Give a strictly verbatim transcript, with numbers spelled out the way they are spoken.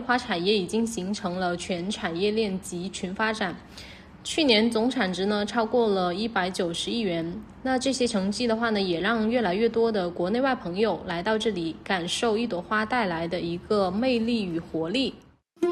花产业已经形成了全产业链及群发展。去年总产值呢超过了一百九十亿元，那这些成绩的话呢，也让越来越多的国内外朋友来到这里，感受一朵花带来的一个魅力与活力。